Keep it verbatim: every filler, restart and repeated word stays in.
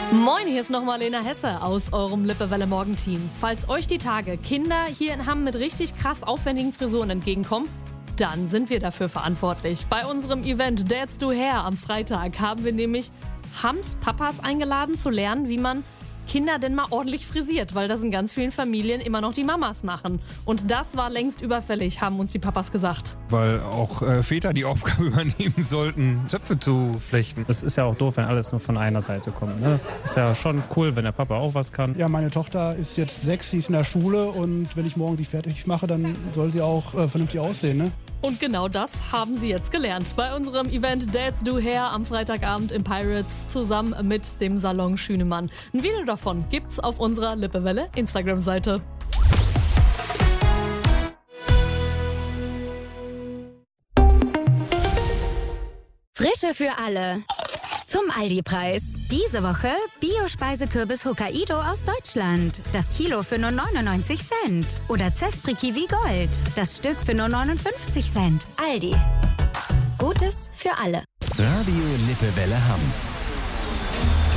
Moin, hier ist nochmal Lena Hesse aus eurem Lippewelle-Morgenteam. Falls euch die Tage Kinder hier in Hamm mit richtig krass aufwendigen Frisuren entgegenkommen, dann sind wir dafür verantwortlich. Bei unserem Event Dads Do Hair am Freitag haben wir nämlich Hamms Papas eingeladen zu lernen, wie man Kinder denn mal ordentlich frisiert, weil das in ganz vielen Familien immer noch die Mamas machen. Und das war längst überfällig, haben uns die Papas gesagt. Weil auch äh, Väter die Aufgabe übernehmen sollten, Zöpfe zu flechten. Es ist ja auch doof, wenn alles nur von einer Seite kommt. Ne? Ist ja schon cool, wenn der Papa auch was kann. Ja, meine Tochter ist jetzt sechs, sie ist in der Schule und wenn ich morgen sie fertig mache, dann soll sie auch äh, vernünftig aussehen, ne? Und genau das haben sie jetzt gelernt bei unserem Event Dads Do Hair am Freitagabend im Pirates zusammen mit dem Salon Schünemann. Ein Video davon gibt's auf unserer Lippewelle Instagram-Seite. Frische für alle. Zum Aldi-Preis. Diese Woche Bio-Speisekürbis Hokkaido aus Deutschland. Das Kilo für nur neunundneunzig Cent. Oder Zespri Kiwi Gold. Das Stück für nur neunundfünfzig Cent. Aldi. Gutes für alle. Radio Lippewelle Hamm.